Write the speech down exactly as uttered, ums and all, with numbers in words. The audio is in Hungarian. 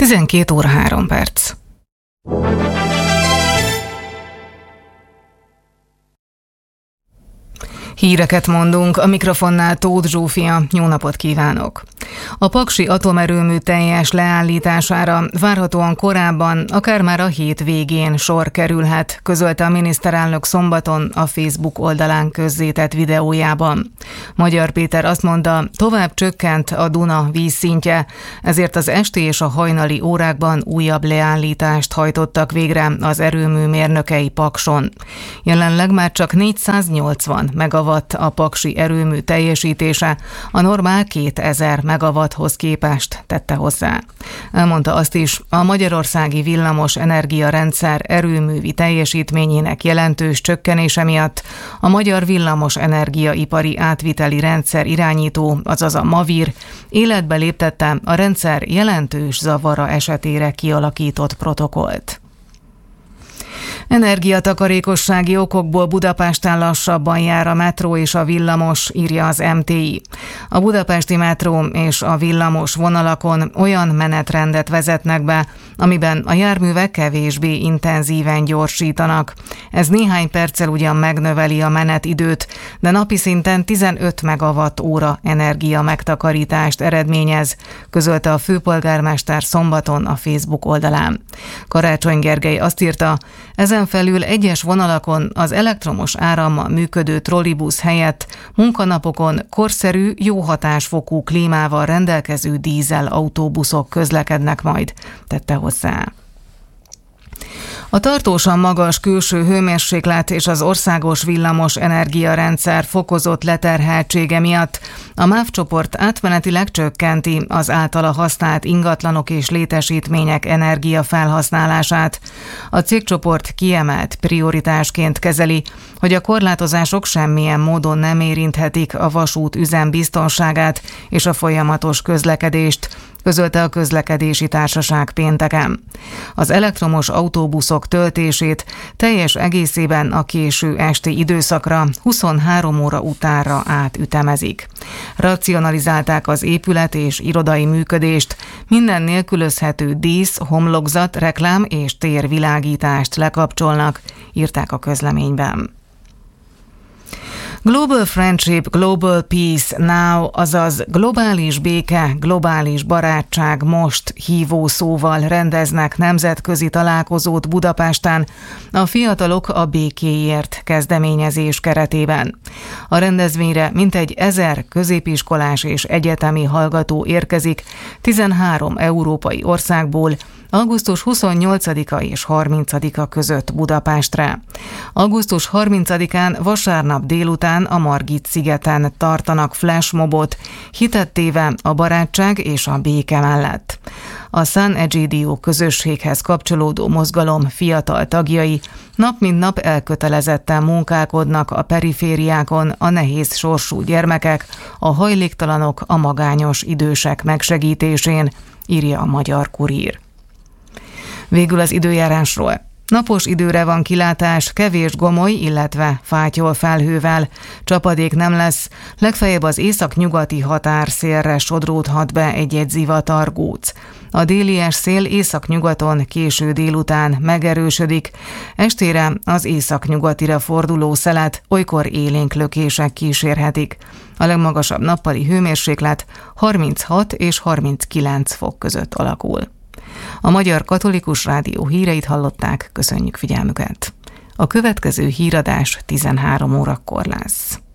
tizenkét óra három perc. Híreket mondunk, a mikrofonnál Tóth Zsófia, jó napot kívánok! A paksi atomerőmű teljes leállítására várhatóan korábban, akár már a hét végén sor kerülhet, közölte a miniszterelnök szombaton a Facebook oldalán közzétett videójában. Magyar Péter azt mondta, tovább csökkent a Duna vízszintje, ezért az esti és a hajnali órákban újabb leállítást hajtottak végre az erőmű mérnökei Pakson. Jelenleg már csak négyszáznyolcvan megawatt a paksi erőmű teljesítése, a normál kétezer megawatthoz képest, tette hozzá. Elmondta azt is, a magyarországi villamos energiarendszer erőművi teljesítményének jelentős csökkenése miatt a Magyar Villamos Energiaipari Átviteli Rendszer irányító, azaz a MAVIR életbe léptette a rendszer jelentős zavara esetére kialakított protokollt. Energiatakarékossági okokból Budapesten lassabban jár a metró és a villamos, írja az em té i. A budapesti metró és a villamos vonalakon olyan menetrendet vezetnek be, amiben a járművek kevésbé intenzíven gyorsítanak. Ez néhány perccel ugyan megnöveli a menetidőt, de napi szinten tizenöt megawatt óra energia megtakarítást eredményez, közölte a főpolgármester szombaton a Facebook oldalán. Karácsony Gergely azt írta, ezen felül egyes vonalakon az elektromos árammal működő trollibusz helyett munkanapokon korszerű, jó hatásfokú klímával rendelkező dízel autóbuszok közlekednek majd, tette hozzá. A tartósan magas külső hőmérséklet és az országos villamos energiarendszer fokozott leterheltsége miatt a MÁV csoport átmenetileg csökkenti az általa használt ingatlanok és létesítmények energiafelhasználását. A cégcsoport kiemelt prioritásként kezeli, hogy a korlátozások semmilyen módon nem érinthetik a vasút üzem biztonságát és a folyamatos közlekedést, közölte a közlekedési társaság pénteken. Az elektromos autóbuszok töltését teljes egészében a késő esti időszakra, huszonhárom óra utánra átütemezik. Racionalizálták az épület és irodai működést, minden nélkülözhető dísz, homlokzat, reklám és térvilágítást lekapcsolnak, írták a közleményben. Global Friendship, Global Peace Now, azaz globális béke, globális barátság most hívó szóval rendeznek nemzetközi találkozót Budapesten a Fiatalok a Békéért kezdeményezés keretében. A rendezvényre mintegy ezer középiskolás és egyetemi hallgató érkezik tizenhárom európai országból, augusztus huszonnyolcadika és harmincadika között Budapestre. augusztus harmincadikán vasárnap délután a Margit-szigeten tartanak flashmobot, hitet téve a barátság és a béke mellett. A San Egidio közösséghez kapcsolódó mozgalom fiatal tagjai nap mint nap elkötelezetten munkálkodnak a perifériákon a nehéz sorsú gyermekek, a hajléktalanok, a magányos idősek megsegítésén, írja a Magyar Kurír. Végül az időjárásról. Napos időre van kilátás, kevés gomoly, illetve fátyol felhővel. Csapadék nem lesz, legfeljebb az északnyugati határszélre sodródhat be egy-egy zivatargóc. A délies szél északnyugaton késő délután megerősödik, estére az északnyugatira forduló szelet olykor élénk lökések kísérhetik. A legmagasabb nappali hőmérséklet harminchat és harminckilenc fok között alakul. A Magyar Katolikus Rádió híreit hallották, köszönjük figyelmüket. A következő híradás tizenhárom órakor lesz.